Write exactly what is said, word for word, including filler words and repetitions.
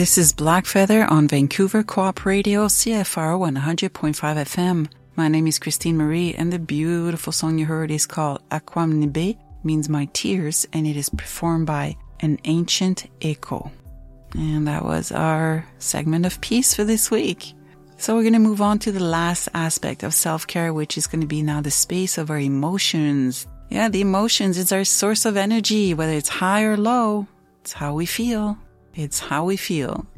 This is Black Feather on Vancouver Co-op Radio, C F R one hundred point five F M. My name is Christine Marie, and the beautiful song you heard is called Aquam Nibe, means my tears, and it is performed by An Ancient Echo. And that was our segment of peace for this week. So we're going to move on to the last aspect of self-care, which is going to be now the space of our emotions. Yeah, the emotions is our source of energy, whether it's high or low. It's how we feel. It's how we feel.